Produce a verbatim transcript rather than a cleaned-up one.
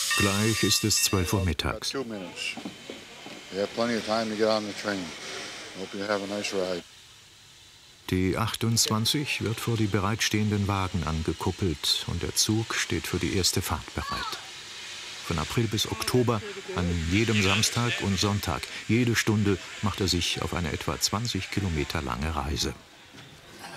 Gleich ist es zwölf Uhr mittags. Die achtundzwanzig wird vor die bereitstehenden Wagen angekuppelt und der Zug steht für die erste Fahrt bereit. Von April bis Oktober, an jedem Samstag und Sonntag, jede Stunde macht er sich auf eine etwa zwanzig Kilometer lange Reise.